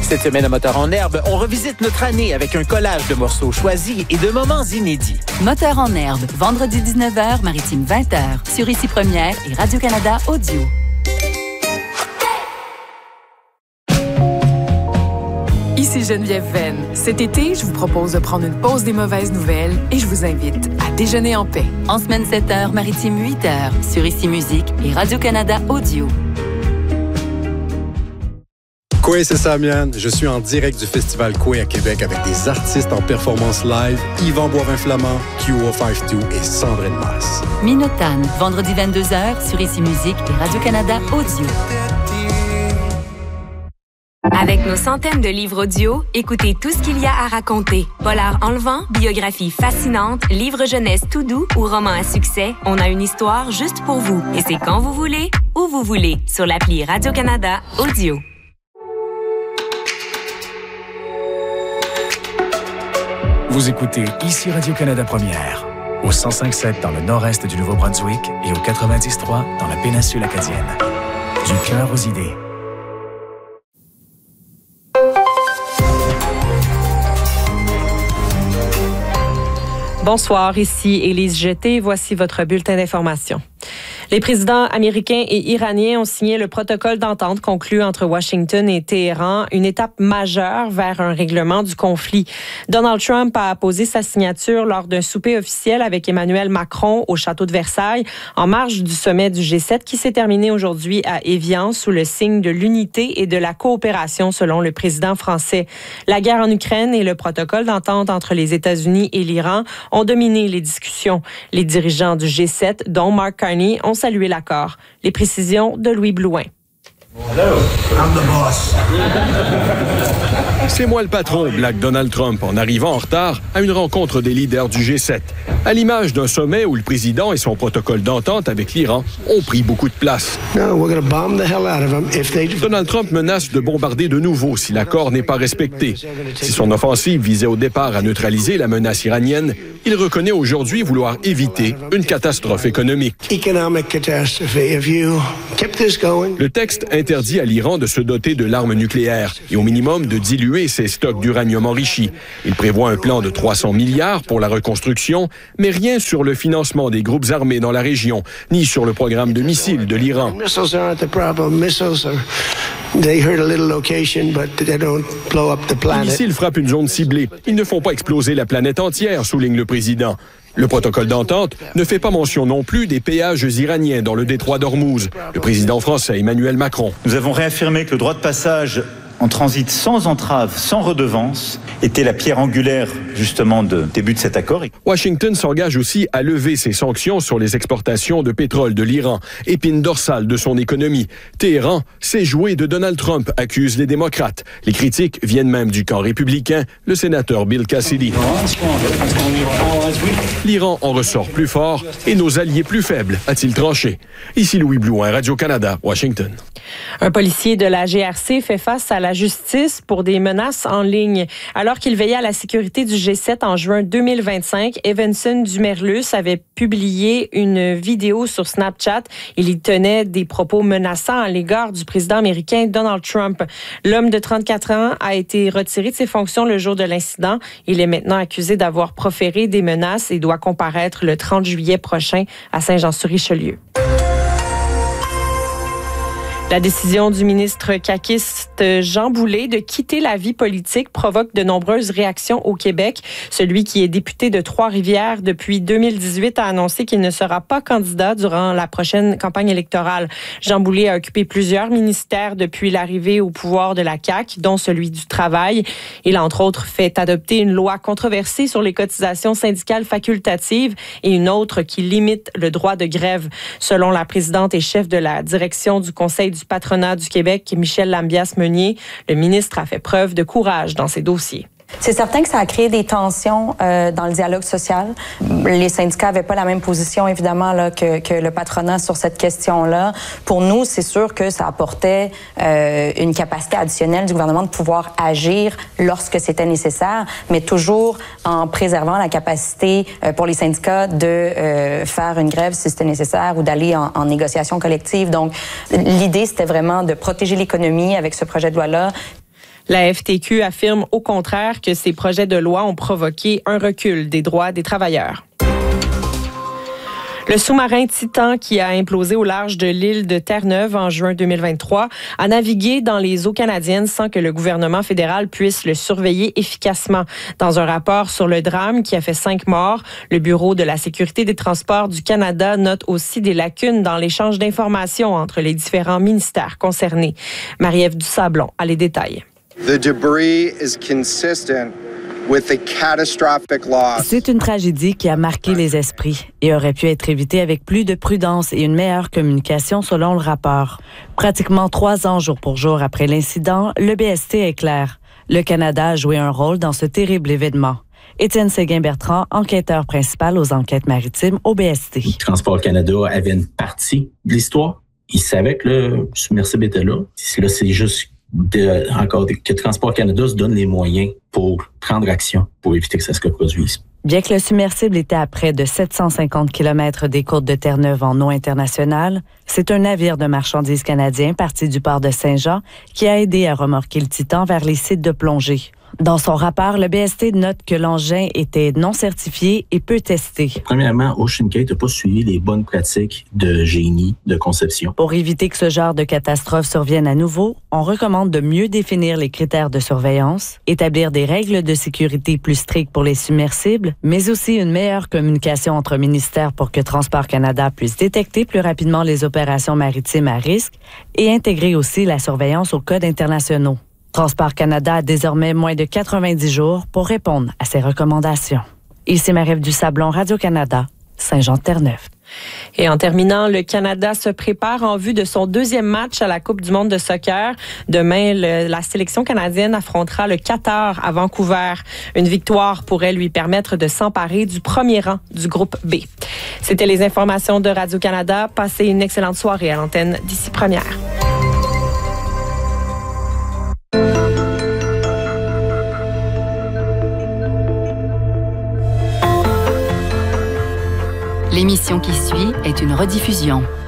Cette semaine à Moteur en herbe, on revisite notre année avec un collage de morceaux choisis et de moments inédits. Moteur en herbe, vendredi 19h, Maritime 20h, sur Ici Première et Radio-Canada Audio. Ici Geneviève Venn. Cet été, je vous propose de prendre une pause des mauvaises nouvelles et je vous invite à déjeuner en paix. En semaine 7h, Maritime 8h, sur Ici Musique et Radio-Canada Audio. Koué, c'est Samian. Je suis en direct du Festival Koué à Québec avec des artistes en performance live, Yvan Boivin-Flamand, QO52 et Sandrine Masse. Minotane, vendredi 22h, sur Ici Musique et Radio-Canada Audio. Avec nos centaines de livres audio, écoutez tout ce qu'il y a à raconter. Polar enlevant, biographie fascinante, livre jeunesse tout doux ou roman à succès, on a une histoire juste pour vous. Et c'est quand vous voulez, où vous voulez, sur l'appli Radio-Canada Audio. Vous écoutez Ici Radio-Canada Première, au 105.7 dans le nord-est du Nouveau-Brunswick et au 90.3 dans la péninsule acadienne. Du cœur aux idées. Bonsoir, ici Élise Jeté. Voici votre bulletin d'information. Les présidents américains et iraniens ont signé le protocole d'entente conclu entre Washington et Téhéran, une étape majeure vers un règlement du conflit. Donald Trump a apposé sa signature lors d'un souper officiel avec Emmanuel Macron au château de Versailles, en marge du sommet du G7 qui s'est terminé aujourd'hui à Évian sous le signe de l'unité et de la coopération selon le président français. La guerre en Ukraine et le protocole d'entente entre les États-Unis et l'Iran ont dominé les discussions. Les dirigeants du G7, dont Mark Carney, ont salué l'accord. Les précisions de Louis Blouin. Hello, I'm the boss. C'est moi le patron, blague Donald Trump, en arrivant en retard à une rencontre des leaders du G7. À l'image d'un sommet où le président et son protocole d'entente avec l'Iran ont pris beaucoup de place. Donald Trump menace de bombarder de nouveau si l'accord n'est pas respecté. Si son offensive visait au départ à neutraliser la menace iranienne, il reconnaît aujourd'hui vouloir éviter une catastrophe économique. Le texte interdit à l'Iran de se doter de l'arme nucléaire et au minimum de diluer ses stocks d'uranium enrichi. Il prévoit un plan de 300 milliards pour la reconstruction, mais rien sur le financement des groupes armés dans la région, ni sur le programme de missiles de l'Iran. Les missiles frappent une zone ciblée. Ils ne font pas exploser la planète entière, souligne le président. Le protocole d'entente ne fait pas mention non plus des péages iraniens dans le détroit d'Ormuz. Le président français Emmanuel Macron. Nous avons réaffirmé que le droit de passage en transit sans entrave, sans redevance, était la pierre angulaire, justement, du début de cet accord. Washington s'engage aussi à lever ses sanctions sur les exportations de pétrole de l'Iran, épine dorsale de son économie. Téhéran s'est joué de Donald Trump, accusent les démocrates. Les critiques viennent même du camp républicain, le sénateur Bill Cassidy. L'Iran en ressort plus fort et nos alliés plus faibles, a-t-il tranché. Ici Louis Blouin, Radio-Canada, Washington. Un policier de la GRC fait face à la justice pour des menaces en ligne. Alors qu'il veillait à la sécurité du G7 en juin 2025, Evanson Dumerlus avait publié une vidéo sur Snapchat. Il y tenait des propos menaçants à l'égard du président américain Donald Trump. L'homme de 34 ans a été retiré de ses fonctions le jour de l'incident. Il est maintenant accusé d'avoir proféré des menaces et doit comparaître le 30 juillet prochain à Saint-Jean-sur-Richelieu. La décision du ministre caquiste Jean Boulet de quitter la vie politique provoque de nombreuses réactions au Québec. Celui qui est député de Trois-Rivières depuis 2018 a annoncé qu'il ne sera pas candidat durant la prochaine campagne électorale. Jean Boulet a occupé plusieurs ministères depuis l'arrivée au pouvoir de la CAQ, dont celui du Travail. Il a entre autres fait adopter une loi controversée sur les cotisations syndicales facultatives et une autre qui limite le droit de grève. Selon la présidente et chef de la direction du Conseil du patronat du Québec, Michèle Lambias-Meunier, le ministre a fait preuve de courage dans ces dossiers. C'est certain que ça a créé des tensions dans le dialogue social. Les syndicats n'avaient pas la même position, évidemment, là, que le patronat sur cette question-là. Pour nous, c'est sûr que ça apportait une capacité additionnelle du gouvernement de pouvoir agir lorsque c'était nécessaire, mais toujours en préservant la capacité pour les syndicats de faire une grève si c'était nécessaire ou d'aller en négociation collective. Donc, l'idée, c'était vraiment de protéger l'économie avec ce projet de loi-là. La FTQ affirme au contraire que ces projets de loi ont provoqué un recul des droits des travailleurs. Le sous-marin Titan, qui a implosé au large de l'île de Terre-Neuve en juin 2023, a navigué dans les eaux canadiennes sans que le gouvernement fédéral puisse le surveiller efficacement. Dans un rapport sur le drame qui a fait 5 morts, le Bureau de la sécurité des transports du Canada note aussi des lacunes dans l'échange d'informations entre les différents ministères concernés. Marie-Ève Dusablon a les détails. The debris is consistent with a catastrophic loss. C'est une tragédie qui a marqué les esprits et aurait pu être évitée avec plus de prudence et une meilleure communication selon le rapport. Pratiquement 3 ans jour pour jour après l'incident, le BST est clair. Le Canada a joué un rôle dans ce terrible événement. Étienne Séguin-Bertrand, enquêteur principal aux enquêtes maritimes au BST. Transport Canada avait une partie de l'histoire. Il savait que le submersible était là. Là, c'est juste que Transport Canada se donne les moyens pour prendre action pour éviter que ça se reproduise. Bien que le submersible était à près de 750 km des côtes de Terre-Neuve en eau internationale, c'est un navire de marchandises canadien parti du port de Saint-Jean qui a aidé à remorquer le Titan vers les sites de plongée. Dans son rapport, le BST note que l'engin était non certifié et peu testé. Premièrement, OceanGate n'a pas suivi les bonnes pratiques de génie de conception. Pour éviter que ce genre de catastrophe survienne à nouveau, on recommande de mieux définir les critères de surveillance, établir des règles de sécurité plus strictes pour les submersibles, mais aussi une meilleure communication entre ministères pour que Transport Canada puisse détecter plus rapidement les opérations maritimes à risque et intégrer aussi la surveillance aux codes internationaux. Transport Canada a désormais moins de 90 jours pour répondre à ces recommandations. Ici Marie-Ève Dusablon, Radio-Canada, Saint-Jean-de-Terre-Neuve. Et en terminant, le Canada se prépare en vue de son 2e match à la Coupe du monde de soccer. Demain, la sélection canadienne affrontera le Qatar à Vancouver. Une victoire pourrait lui permettre de s'emparer du premier rang du groupe B. C'était les informations de Radio-Canada. Passez une excellente soirée à l'antenne d'Ici Première. L'émission qui suit est une rediffusion.